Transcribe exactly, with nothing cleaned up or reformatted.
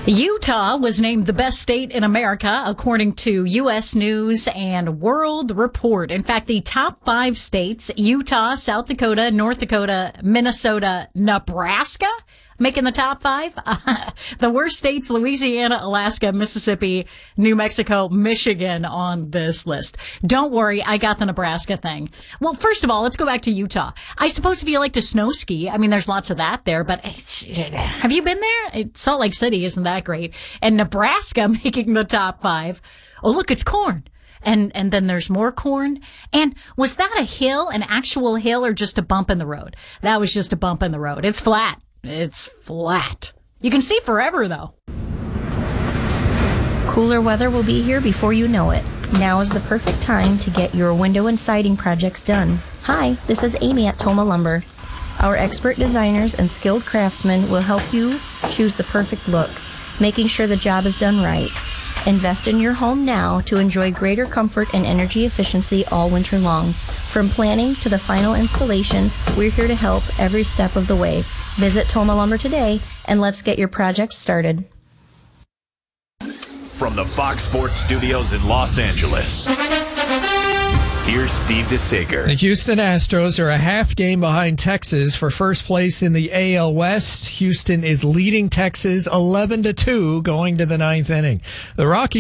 Utah was named the best state in America, according to U S News and World Report. In fact, the top five states, Utah, South Dakota, North Dakota, Minnesota, Nebraska, making the top five. Uh, the worst states, Louisiana, Alaska, Mississippi, New Mexico, Michigan on this list. Don't worry, I got the Nebraska thing. Well, first of all, let's go back to Utah. I suppose if you like to snow ski, I mean, there's lots of that there, but it's, have you been there? It, Salt Lake City isn't that great. And Nebraska making the top five. Oh, look, it's corn. And, and then there's more corn. And was that a hill, an actual hill, or just a bump in the road? That was just a bump in the road. It's flat. It's flat. You can see forever, though. Cooler weather will be here before you know it. Now is the perfect time to get your window and siding projects done. Hi, this is Amy at Toma Lumber. Our expert designers and skilled craftsmen will help you choose the perfect look, making sure the job is done right. Invest in your home now to enjoy greater comfort and energy efficiency all winter long. From planning to the final installation, we're here to help every step of the way. Visit Toma Lumber today, and let's get your project started. From the Fox Sports Studios in Los Angeles, here's Steve DeSager. The Houston Astros are a half game behind Texas for first place in the A L West. Houston is leading Texas eleven to two going to the ninth inning. The Rockies